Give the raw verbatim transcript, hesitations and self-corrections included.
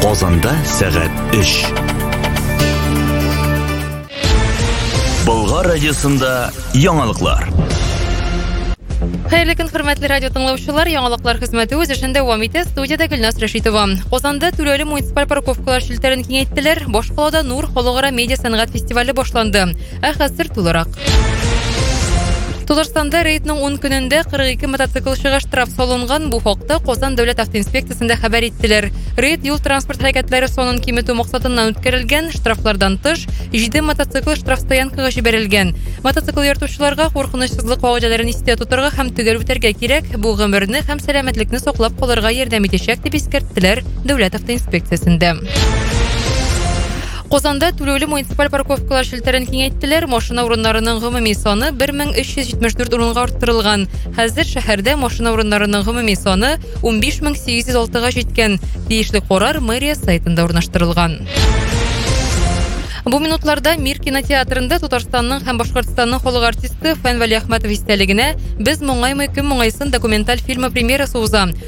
Казанда сәгать өч. Болгар радиосында яңалыклар. Хәерле көн, хөрмәтле радио тыңлаучылар, яңалыклар хезмәте үз эшендә дәвам итә. Студиядә Гөлназ Рәшитова. Казанда түләүле муниципаль парковкалар шелтерен киңәйттеләр. Башкалада Нур халыкара медиа сәнгать фестивале башланды. Ә хәзер тулырак. Татарстанда рейдның ун көнендә кырык ике мотоциклчыга штраф салынган. Бу хакта Казан дәүләт автоинспекциясендә хәбәр иттеләр. Рейд юл транспорт хәрәкәтләре санын киметү максатыннан үткәрелгән. Штрафлардан тыш җиде мотоцикл штрафстоянкага җибәрелгән. Мотоцикл йөртүчеләргә куркынычсызлык кагыйдәләрен истә тотарга һәм төгәл үтәргә кирәк. Бу гомерне һәм сәламәтлекне саклап калырга ярдәм итәчәк дип искәрттеләр дәүләт автоинспекциясендә. Казанда түләүле муниципаль парковкалар шелтерен киңәйттеләр. Машина урыннарының гомуми саны бер мең өч йөз җитмеш дүрт урынга арттырылган. Хәзер шәһәрдә машина урыннарының гомуми саны ун биш мең сигез йөз алтыга җиткән. Тиешле карар мэрия сайтында урнаштырылган. Бу минутларда Мир кинотеатрында Татарстанның һәм Башкортстанның халык артисты Фән Вәлиәхмәтов истәлегенә "Без моңаймый, кем моңайсын" документаль фильмы премьерасы уза.